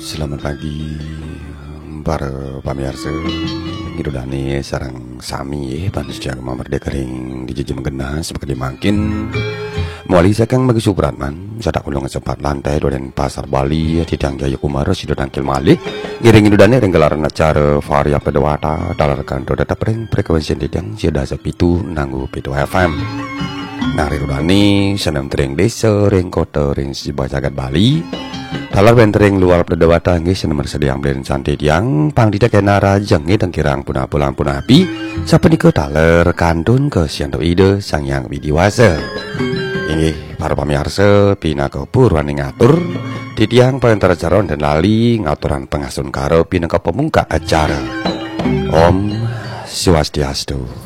Selamat pagi para pamirsa. Ngidulane sarang sami pansya mamerde kering di jejem genas seperti makin muali sakang bagi supratman sadak ulung sempat lantai dan pasar Bali tidang Jaya Kumara sido dangkil malih giring ngidulane renggelaran acara varia pedawata dalarkan do tetap ring frekuensi tidang sia pitu nanggu pitu FM. Nah rirudani senam tering desa ring kota ring siba jagat Bali dalar bentering luar pedawata nggih senam sediang blen santai tiang pang tidak kena rajeng nggih kirang punah pulang punah api sapunika dalar kantun ke sianto ide sang yang widiwasa. Inggih para pamirsa pinaka purwane ngatur titiang pentar jaron dan lali ngaturan pengasun karo pinaka pemungka acara. Om Swastiastu.